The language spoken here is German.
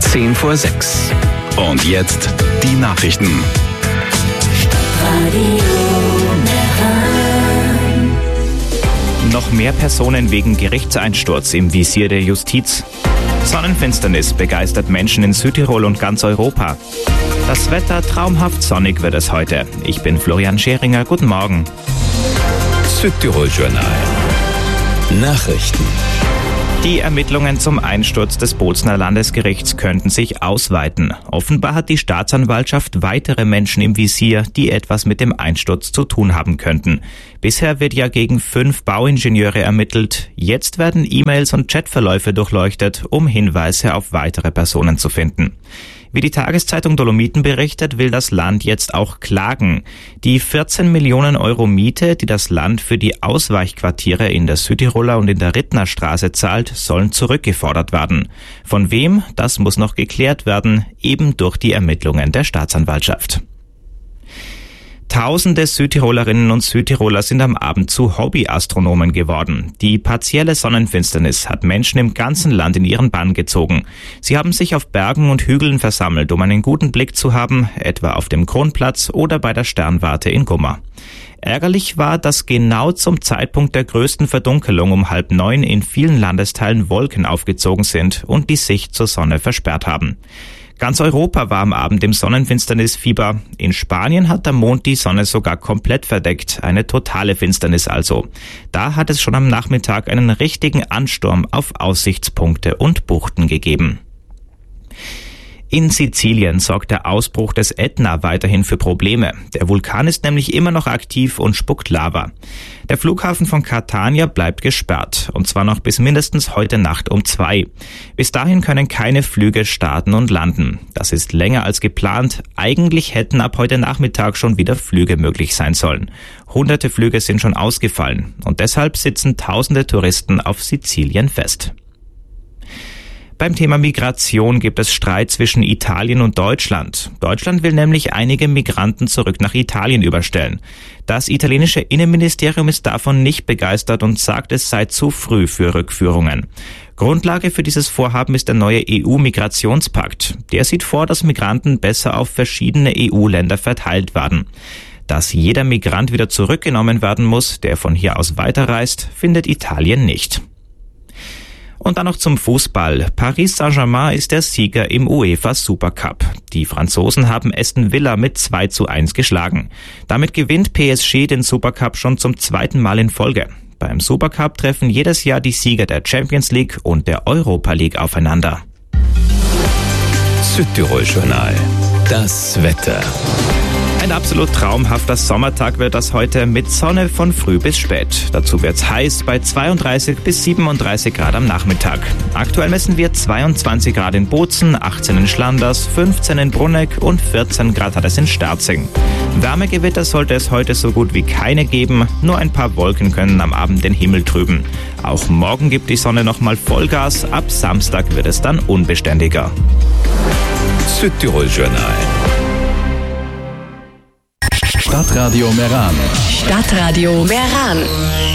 6:10. Und jetzt die Nachrichten. Noch mehr Personen wegen Gerichtseinsturz im Visier der Justiz. Sonnenfinsternis begeistert Menschen in Südtirol und ganz Europa. Das Wetter traumhaft sonnig wird es heute. Ich bin Florian Scheringer. Guten Morgen. Südtirol Journal. Nachrichten. Die Ermittlungen zum Einsturz des Bozner Landesgerichts könnten sich ausweiten. Offenbar hat die Staatsanwaltschaft weitere Menschen im Visier, die etwas mit dem Einsturz zu tun haben könnten. Bisher wird ja gegen 5 Bauingenieure ermittelt. Jetzt werden E-Mails und Chatverläufe durchleuchtet, um Hinweise auf weitere Personen zu finden. Wie die Tageszeitung Dolomiten berichtet, will das Land jetzt auch klagen. Die 14 Millionen Euro Miete, die das Land für die Ausweichquartiere in der Südtiroler und in der Rittnerstraße zahlt, sollen zurückgefordert werden. Von wem? Das muss noch geklärt werden, eben durch die Ermittlungen der Staatsanwaltschaft. Tausende Südtirolerinnen und Südtiroler sind am Abend zu Hobbyastronomen geworden. Die partielle Sonnenfinsternis hat Menschen im ganzen Land in ihren Bann gezogen. Sie haben sich auf Bergen und Hügeln versammelt, um einen guten Blick zu haben, etwa auf dem Kronplatz oder bei der Sternwarte in Gummer. Ärgerlich war, dass genau zum Zeitpunkt der größten Verdunkelung um 8:30 in vielen Landesteilen Wolken aufgezogen sind und die Sicht zur Sonne versperrt haben. Ganz Europa war am Abend im Sonnenfinsternisfieber. In Spanien hat der Mond die Sonne sogar komplett verdeckt, eine totale Finsternis also. Da hat es schon am Nachmittag einen richtigen Ansturm auf Aussichtspunkte und Buchten gegeben. In Sizilien sorgt der Ausbruch des Ätna weiterhin für Probleme. Der Vulkan ist nämlich immer noch aktiv und spuckt Lava. Der Flughafen von Catania bleibt gesperrt, und zwar noch bis mindestens heute Nacht um 2. Bis dahin können keine Flüge starten und landen. Das ist länger als geplant. Eigentlich hätten ab heute Nachmittag schon wieder Flüge möglich sein sollen. Hunderte Flüge sind schon ausgefallen und deshalb sitzen tausende Touristen auf Sizilien fest. Beim Thema Migration gibt es Streit zwischen Italien und Deutschland. Deutschland will nämlich einige Migranten zurück nach Italien überstellen. Das italienische Innenministerium ist davon nicht begeistert und sagt, es sei zu früh für Rückführungen. Grundlage für dieses Vorhaben ist der neue EU-Migrationspakt. Der sieht vor, dass Migranten besser auf verschiedene EU-Länder verteilt werden. Dass jeder Migrant wieder zurückgenommen werden muss, der von hier aus weiterreist, findet Italien nicht. Und dann noch zum Fußball. Paris Saint-Germain ist der Sieger im UEFA Supercup. Die Franzosen haben Aston Villa mit 2:1 geschlagen. Damit gewinnt PSG den Supercup schon zum 2. Mal in Folge. Beim Supercup treffen jedes Jahr die Sieger der Champions League und der Europa League aufeinander. Südtirol Journal. Das Wetter. Ein absolut traumhafter Sommertag wird das heute mit Sonne von früh bis spät. Dazu wird's heiß bei 32 bis 37 Grad am Nachmittag. Aktuell messen wir 22 Grad in Bozen, 18 in Schlanders, 15 in Brunegg und 14 Grad hat es in Sterzing. Wärmegewitter sollte es heute so gut wie keine geben, nur ein paar Wolken können am Abend den Himmel trüben. Auch morgen gibt die Sonne nochmal Vollgas, ab Samstag wird es dann unbeständiger. Südtirol Journal. Stadtradio Meran. Stadtradio Meran.